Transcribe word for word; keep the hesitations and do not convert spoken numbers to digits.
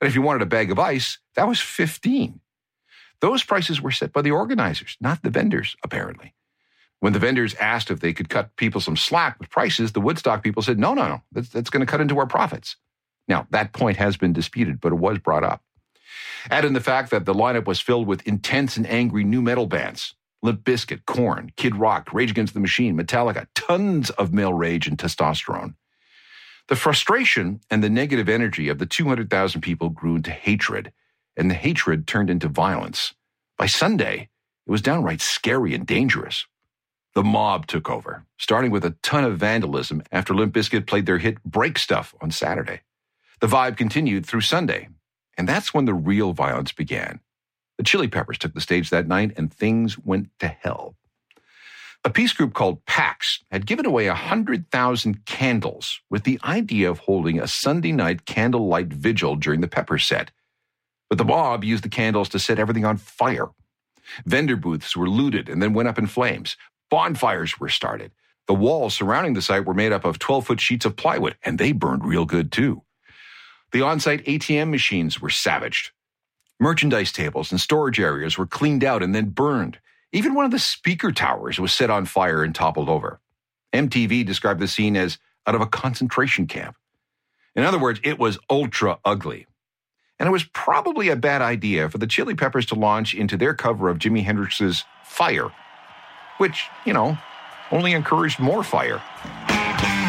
And if you wanted a bag of ice, that was fifteen. Those prices were set by the organizers, not the vendors, apparently. When the vendors asked if they could cut people some slack with prices, the Woodstock people said, no, no, no, that's, that's going to cut into our profits. Now, that point has been disputed, but it was brought up. Add in the fact that the lineup was filled with intense and angry nu metal bands. Limp Bizkit, Korn, Kid Rock, Rage Against the Machine, Metallica, tons of male rage and testosterone. The frustration and the negative energy of the two hundred thousand people grew into hatred, and the hatred turned into violence. By Sunday, it was downright scary and dangerous. The mob took over, starting with a ton of vandalism after Limp Bizkit played their hit Break Stuff on Saturday. The vibe continued through Sunday, and that's when the real violence began. The Chili Peppers took the stage that night, and things went to hell. A peace group called PAX had given away one hundred thousand candles with the idea of holding a Sunday night candlelight vigil during the Pepper set. But the mob used the candles to set everything on fire. Vendor booths were looted and then went up in flames. Bonfires were started. The walls surrounding the site were made up of twelve-foot sheets of plywood, and they burned real good too. The on-site A T M machines were savaged. Merchandise tables and storage areas were cleaned out and then burned. Even one of the speaker towers was set on fire and toppled over. M T V described the scene as out of a concentration camp. In other words, it was ultra ugly. And it was probably a bad idea for the Chili Peppers to launch into their cover of Jimi Hendrix's Fire, which, you know, only encouraged more fire.